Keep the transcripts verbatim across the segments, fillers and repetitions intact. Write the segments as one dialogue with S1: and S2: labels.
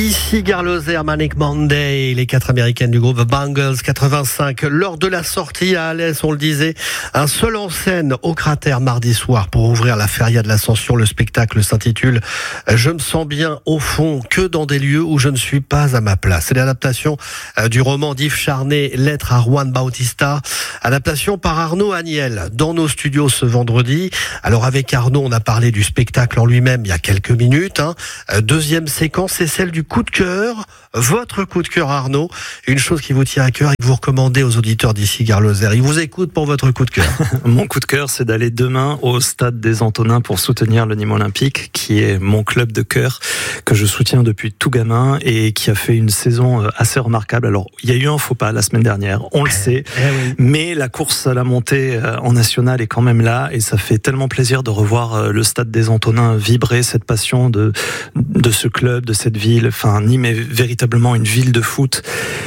S1: Ici Gare Lozère, Manic Monday, les quatre américaines du groupe Bangles quatre-vingt-cinq. Lors de la sortie à Alès, on le disait, un seul en scène au Cratère mardi soir pour ouvrir la Feria de l'Ascension. Le spectacle s'intitule « Je me sens bien au fond que dans des lieux où je ne suis pas à ma place ». C'est l'adaptation du roman d'Yves Charnay, Lettre à Juan Bautista, adaptation par Arnaud Agnel dans nos studios ce vendredi. Alors avec Arnaud, on a parlé du spectacle en lui-même il y a quelques minutes. Hein. Deuxième séquence, c'est celle du coup de cœur, votre coup de cœur Arnaud, une chose qui vous tient à cœur et que vous recommandez aux auditeurs d'ici Gare Lozère. Ils vous écoutent pour votre coup de cœur.
S2: Mon coup de cœur, c'est d'aller demain au Stade des Antonins pour soutenir le Nîmes Olympique, qui est mon club de cœur, que je soutiens depuis tout gamin et qui a fait une saison assez remarquable. Alors, il y a eu un faux pas la semaine dernière, on le sait,
S1: eh oui.
S2: mais la course à la montée en national est quand même là et ça fait tellement plaisir de revoir le Stade des Antonins vibrer, cette passion de, de ce club, de cette ville. Enfin, Nîmes est véritablement une ville de foot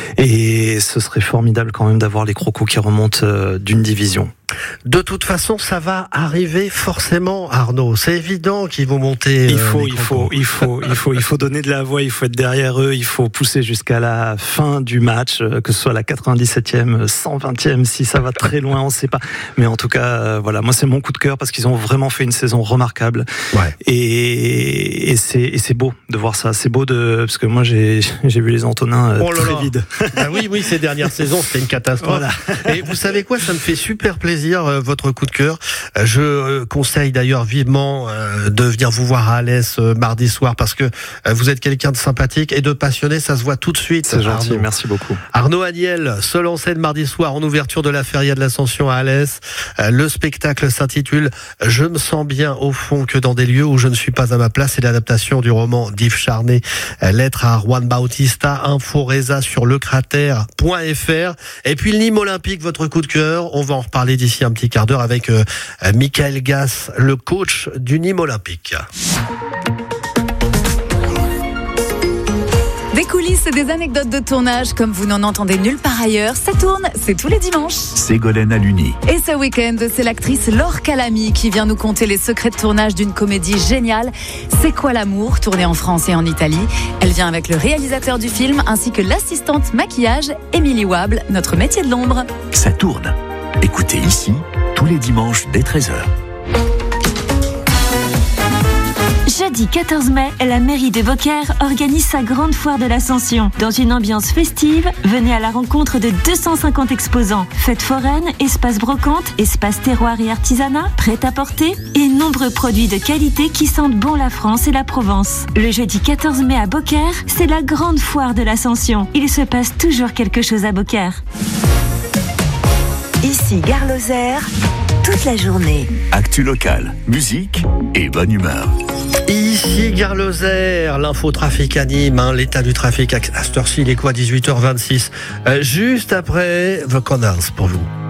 S2: et ce serait formidable quand même d'avoir les Crocos qui remontent d'une division.
S1: De toute façon, ça va arriver forcément, Arnaud. C'est évident qu'ils vont monter.
S2: Il faut,
S1: euh,
S2: il faut, il faut, il faut, il faut donner de la voix. Il faut être derrière eux. Il faut pousser jusqu'à la fin du match, que ce soit la quatre-vingt-dix-septième, cent vingtième, si ça va très loin, on ne sait pas. Mais en tout cas, euh, voilà, moi c'est mon coup de cœur parce qu'ils ont vraiment fait une saison remarquable.
S1: Ouais.
S2: Et, et c'est, et c'est beau de voir ça. C'est beau de, parce que moi j'ai, j'ai vu les Antonins euh,
S1: oh là
S2: très
S1: là.
S2: vides.
S1: Ah oui, oui, ces dernières saisons, c'était une catastrophe.
S2: Voilà.
S1: Et vous savez quoi, ça me fait super plaisir. Votre coup de cœur. Je conseille d'ailleurs vivement de venir vous voir à Alès mardi soir parce que vous êtes quelqu'un de sympathique et de passionné, ça se voit tout de suite.
S2: C'est gentil,
S1: Arnaud.
S2: Merci beaucoup.
S1: Arnaud Agnel, seul en scène mardi soir en ouverture de la Feria de l'Ascension à Alès. Le spectacle s'intitule « Je me sens bien au fond que dans des lieux où je ne suis pas à ma place ». C'est l'adaptation du roman d'Yves Charnay, Lettre à Juan Bautista. Info Reza sur le cratère point f r. Et puis le Nîmes Olympique, votre coup de cœur. On va en reparler d'ici un petit quart d'heure avec euh, Michael Gass, le coach du Nîmes Olympique.
S3: Des coulisses et des anecdotes de tournage comme vous n'en entendez nulle part ailleurs. Ça tourne, c'est tous les dimanches.
S4: Ségolène Aluni.
S3: Et ce week-end, c'est l'actrice Laure Calamy qui vient nous conter les secrets de tournage d'une comédie géniale. C'est quoi l'amour, tournée en France et en Italie. Elle vient avec le réalisateur du film ainsi que l'assistante maquillage Émilie Wable, notre métier de l'ombre.
S4: Ça tourne. Écoutez ici, tous les dimanches dès treize heures.
S5: Jeudi quatorze mai, la mairie de Beaucaire organise sa grande foire de l'Ascension. Dans une ambiance festive, venez à la rencontre de deux cent cinquante exposants. Fêtes foraines, espaces brocantes, espaces terroir et artisanat, prêt-à-porter et nombreux produits de qualité qui sentent bon la France et la Provence. Le jeudi quatorze mai à Beaucaire, c'est la grande foire de l'Ascension. Il se passe toujours quelque chose à Beaucaire.
S6: Ici Gare Lozère, toute la journée.
S4: Actu locale, musique et bonne humeur.
S1: Ici Gare Lozère, l'infotrafic à Nîmes, hein, l'état du trafic à cette heure-ci, il est quoi, dix-huit heures vingt-six, euh, juste après The Connors pour vous.